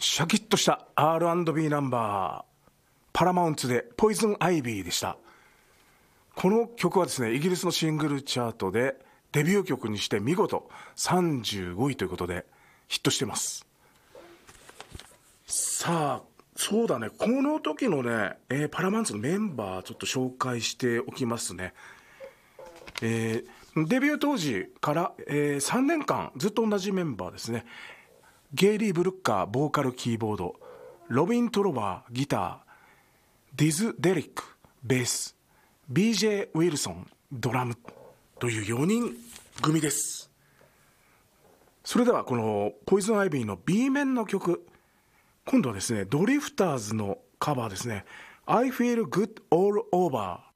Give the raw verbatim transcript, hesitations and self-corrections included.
シャキッとした アールアンドビー ナンバー、パラマウンツでポイズンアイビーでした。この曲はですね、イギリスのシングルチャートでデビュー曲にして見事さんじゅうごいということでヒットしてます。さあ、そうだね、この時のね、えーパラマウンツのメンバーちょっと紹介しておきますね。えーデビュー当時から、えーさんねんかんずっと同じメンバーですね。ゲイリー・ブルッカーボーカルキーボード、ロビン・トロバーギター、ディズ・デリックベース、 ビージェー ウィルソンドラムというよにん組です。それではこのポイズンアイビーの B 面の曲、今度はですねドリフターズのカバーですね。 I feel good all over